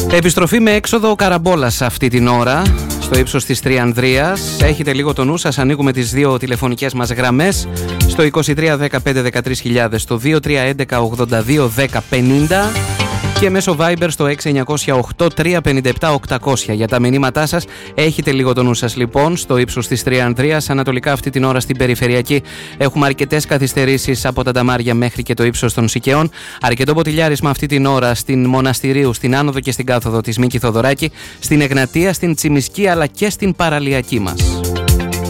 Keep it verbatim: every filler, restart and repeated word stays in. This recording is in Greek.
Επιστροφή με έξοδο Καραμπόλας αυτή την ώρα, στο ύψος της Τριανδρίας. Έχετε λίγο το νου σας, ανοίγουμε τις δύο τηλεφωνικές μας γραμμές στο είκοσι τρία δεκαπέντε δεκατρείς χιλιάδες, στο δύο τρία έντεκα ογδόντα δύο δέκα πενήντα και μέσω Viber στο έξι εννιά οκτώ τρία πέντε επτά οκτακόσια για τα μηνύματά σας. Έχετε λίγο το νου σας λοιπόν, στο ύψος της Τριανδρίας. Ανατολικά αυτή την ώρα στην περιφερειακή έχουμε αρκετές καθυστερήσεις από τα Νταμάρια μέχρι και το ύψος των Σικαιών. Αρκετό ποτηλιάρισμα αυτή την ώρα στην Μοναστηρίου, στην άνοδο και στην κάθοδο της Μίκη Θοδωράκη, στην Εγνατία, στην Τσιμισκή αλλά και στην παραλιακή μας.